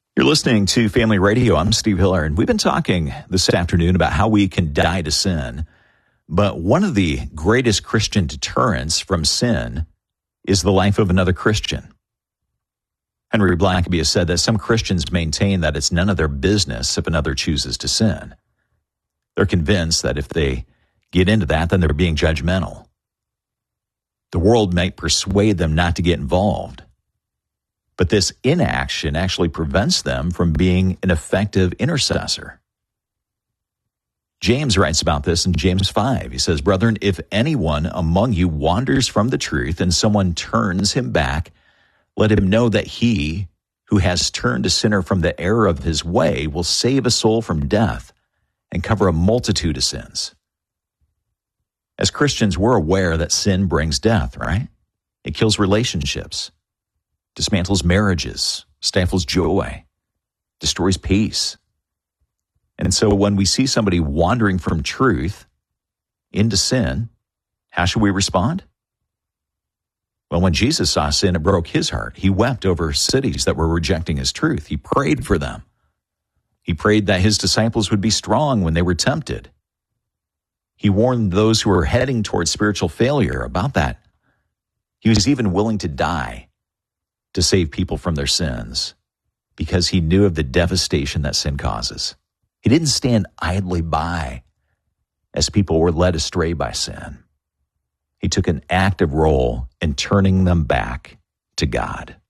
You're listening to Family Radio. I'm Steve Hiller, and we've been talking this afternoon about how we can die to sin. But one of the greatest Christian deterrents from sin is the life of another Christian. Henry Blackaby has said that some Christians maintain that it's none of their business if another chooses to sin. They're convinced that if they get into that, then they're being judgmental. The world might persuade them not to get involved. But this inaction actually prevents them from being an effective intercessor. James writes about this in James 5. He says, "Brethren, if anyone among you wanders from the truth and someone turns him back, let him know that he who has turned a sinner from the error of his way will save a soul from death and cover a multitude of sins." As Christians, we're aware that sin brings death, right? It kills relationships, dismantles marriages, stifles joy, destroys peace. And so when we see somebody wandering from truth into sin, how should we respond? Well, when Jesus saw sin, it broke his heart. He wept over cities that were rejecting his truth. He prayed for them. He prayed that his disciples would be strong when they were tempted. He warned those who were heading towards spiritual failure about that. He was even willing to die to save people from their sins because he knew of the devastation that sin causes. He didn't stand idly by as people were led astray by sin. He took an active role in turning them back to God.